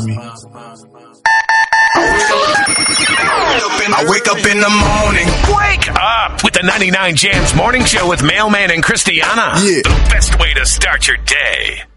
I wake up in the morning. Wake up with the 99 Jams Morning Show with Mailman and Christiana. Yeah. The best way to start your day.